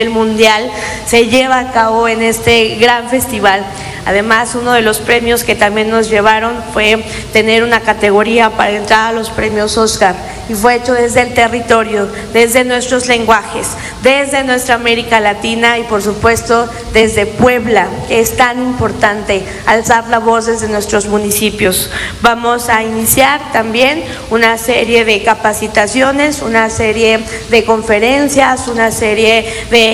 mundial se lleva a cabo en este gran festival. Además, uno de los premios que también nos llevaron fue tener una categoría para entrar a los premios Oscar, y fue hecho desde el territorio, desde nuestros lenguajes, desde nuestra América Latina y por supuesto desde Puebla, que es tan importante alzar la voz desde nuestros municipios. Vamos a iniciar también una serie de capacitaciones, una serie de conferencias, una serie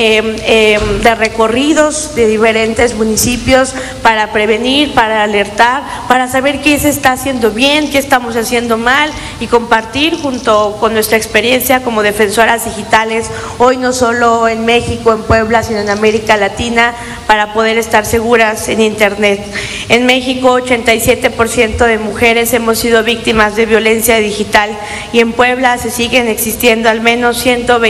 de recorridos de diferentes municipios para prevenir, para alertar, para saber qué se está haciendo bien, qué estamos haciendo mal y compartir junto con nuestra experiencia como defensoras digitales, hoy no solo en México, en Puebla, sino en América Latina, para poder estar seguras en Internet. En México, 87% de mujeres hemos sido víctimas de violencia digital y en Puebla se siguen existiendo al menos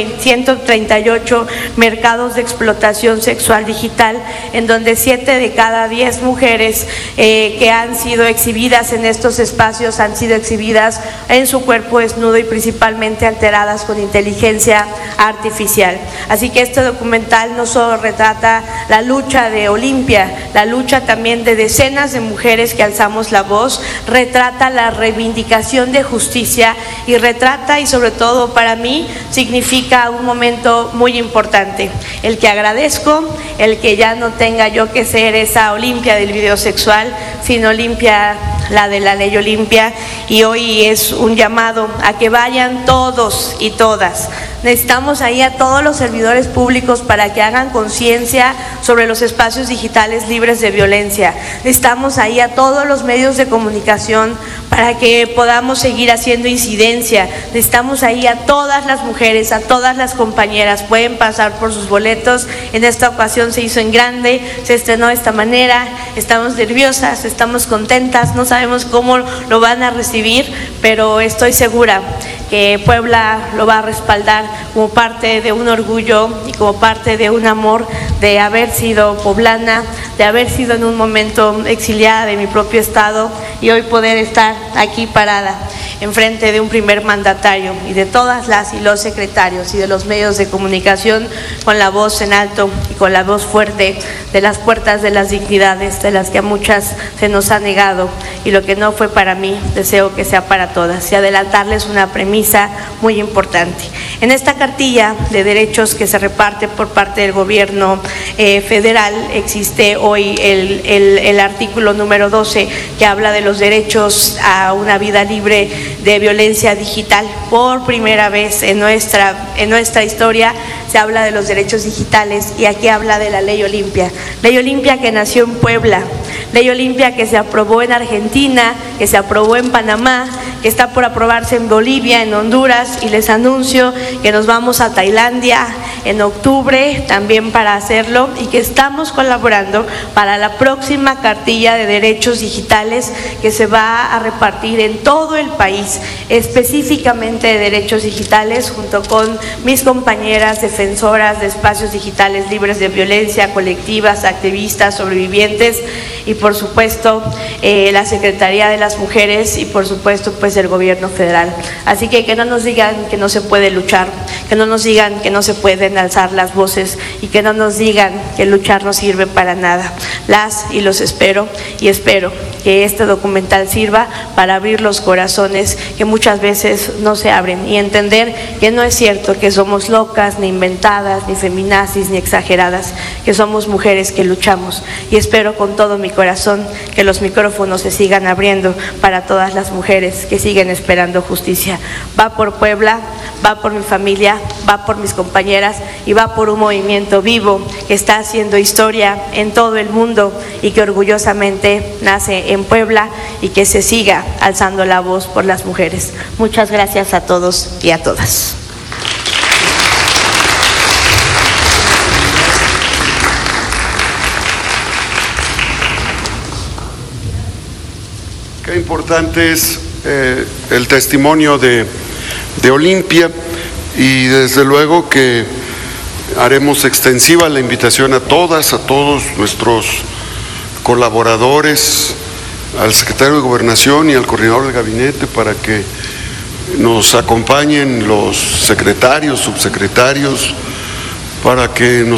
138 mercados de explotación sexual digital, en donde 7 de cada 10 mujeres que han sido exhibidas en estos espacios han sido exhibidas en su cuerpo desnudo y principalmente alteradas con inteligencia artificial. Así que este documental no solo retrata la lucha de Olimpia, la lucha también de decenas de mujeres que alzamos la voz, retrata la reivindicación de justicia y retrata, y sobre todo para mí, significa un momento muy importante, el que agradezco, el que ya no tenga yo que ser esa Olimpia del video sexual, sino Olimpia, la de la ley Olimpia, y hoy es un llamado a que vayan todos y todas. Necesitamos ahí a todos los servidores públicos para que hagan conciencia sobre los espacios digitales libres de violencia. Necesitamos ahí a todos los medios de comunicación para que podamos seguir haciendo incidencia. Necesitamos ahí a todas las mujeres, a todas las compañeras. Pueden pasar por sus boletos. En esta ocasión se hizo en grande, se estrenó de esta manera. Estamos nerviosas, estamos contentas, no sabemos cómo lo van a recibir, pero estoy segura que Puebla lo va a respaldar como parte de un orgullo y como parte de un amor de haber sido poblana, de haber sido en un momento exiliada de mi propio estado y hoy poder estar aquí parada enfrente de un primer mandatario y de todas las y los secretarios y de los medios de comunicación con la voz en alto y con la voz fuerte de las puertas de las dignidades, de las que a muchas se nos ha negado, y lo que no fue para mí, deseo que sea para todas, y adelantarles una premisa muy importante. En esta cartilla de derechos que se reparte por parte del gobierno federal existe hoy el artículo número 12 que habla de los derechos a una vida libre de violencia digital. Por primera vez en nuestra historia se habla de los derechos digitales, y aquí habla de la ley Olimpia. Ley Olimpia que nació en Puebla, ley Olimpia que se aprobó en Argentina, que se aprobó en Panamá, que está por aprobarse en Bolivia, en Honduras, y les anuncio que nos vamos a Tailandia en octubre también para hacerlo, y que estamos colaborando para la próxima cartilla de derechos digitales que se va a repartir en todo el país, específicamente de derechos digitales, junto con mis compañeras defensoras de espacios digitales libres de violencia, colectivas, activistas, sobrevivientes, y por supuesto la Secretaría de las Mujeres y por supuesto pues el gobierno federal. Así que no nos digan que no se puede luchar, que no nos digan que no se pueden alzar las voces y que no nos digan que luchar no sirve para nada. Las y los espero, y espero que este documental sirva para abrir los corazones que muchas veces no se abren y entender que no es cierto que somos locas, ni inventadas, ni feminazis, ni exageradas, que somos mujeres que luchamos, y espero con todo mi corazón que los micrófonos se sigan abriendo para todas las mujeres que siguen esperando justicia. Va por Puebla, va por mi familia, va por mis compañeras y va por un movimiento vivo que está haciendo historia en todo el mundo y que orgullosamente nace en Puebla y que se siga alzando la voz por las mujeres. Muchas gracias a todos y a todas. Qué importante es el testimonio de Olimpia, y desde luego que haremos extensiva la invitación a todas, a todos nuestros colaboradores, al secretario de Gobernación y al coordinador del gabinete para que nos acompañen los secretarios, subsecretarios, para que nos